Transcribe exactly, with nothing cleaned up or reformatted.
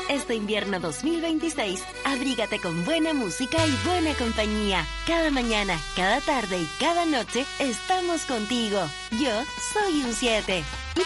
Este invierno dos mil veintiséis, abrígate con buena música y buena compañía. Cada mañana, cada tarde y cada noche estamos contigo. Yo soy un siete.